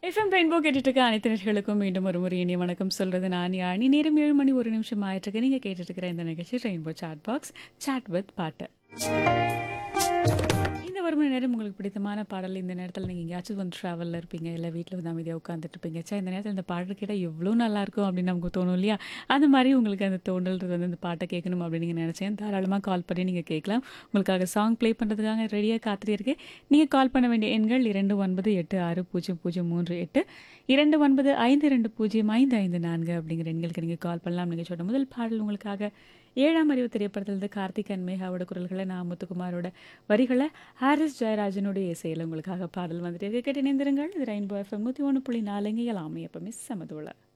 FM rainbow கேட்டுட்டு இருக்க அனைத்து நேயர்களுக்கும் மீண்டும் ஒரு முறை இனிய வணக்கம் சொல்றது நான் யானி. நேரம் 7 மணி 1 நிமிஷம் ஆயிட்டிருக்கு. நீங்க கேட்டுட்டு இருக்கிற இந்த நிகழ்ச்சி rainbow chat box chat with பாட்டு. இந்த ஒரு மணி நேரம் உங்களுக்கு பிடித்தமான பாடல். இந்த நேரத்தில் நீங்கள் எங்கேயாச்சும் வந்து ட்ராவலில் இருப்பீங்க, இல்லை வீட்டில் வந்து அமைதியாக உட்காந்துட்டு இருப்பீங்க. ச்சே, இந்த நேரத்தில் இந்த பாடல் கேட்டால் எவ்வளோ நல்லாயிருக்கும் அப்படின்னு நமக்கு தோணும் இல்லையா? அந்த மாதிரி உங்களுக்கு அந்த தோன்றல் வந்து இந்த பாட்டை கேட்கணும் அப்படின்னு நீங்கள் நினச்சேன், தாராளமாக கால் பண்ணி நீங்கள் கேட்கலாம். உங்களுக்காக சாங் ப்ளே பண்ணுறதுக்காக ரெடியாக காத்துட்டு இருக்கு. நீங்கள் கால் பண்ண வேண்டிய எண்கள் 29860038, 2952055554 அப்படிங்கிற எண்களுக்கு நீங்கள் கால் பண்ணலாம். நிகழ்ச்சியோட முதல் பாடல் உங்களுக்காக 7ஆம் அறிவு திரைப்படத்திலிருந்து கார்த்திக் அண்ட் மேகாவோட குரல்களை, நான் முத்துக்குமாரோட வரிகளை, ஹாரிஸ் ஜெயராஜனுடைய இசையில் உங்களுக்காக பாடல் வந்துட்டு இருக்கு. கேட்டு இணைந்திருங்கள். இது ரெயின்போ எஃப்எம் 101.4 எல்லாமே எப்பவுமே சமதோல.